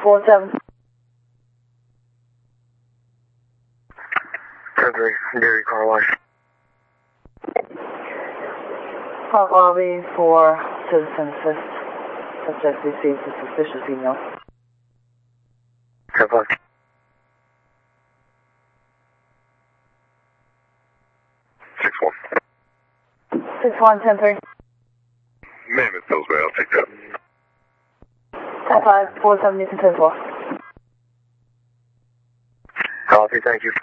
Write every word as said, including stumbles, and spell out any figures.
four seven. ten three, Gary Car Wash. Park lobby for citizen assist. Subject receives a suspicious email. ten five. six one. six one, ten three. Man, it feels bad. I'll take that. ten five, four seven, you can ten four. Copy, thank you.